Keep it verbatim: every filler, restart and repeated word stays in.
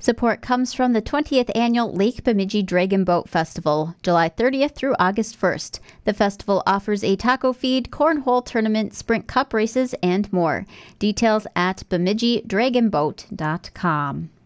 Support comes from the twentieth Annual Lake Bemidji Dragon Boat Festival, July thirtieth through August first. The festival offers a taco feed, cornhole tournament, sprint cup races, and more. Details at bemidji dragon boat dot com.